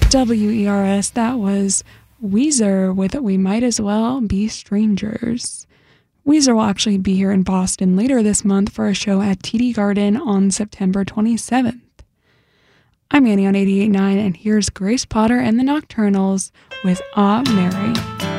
WERS, that was Weezer with We Might As Well Be Strangers. Weezer will actually be here in Boston later this month for a show at TD Garden on September 27th. I'm Annie on 88.9, and here's Grace Potter and the Nocturnals with Ah Mary.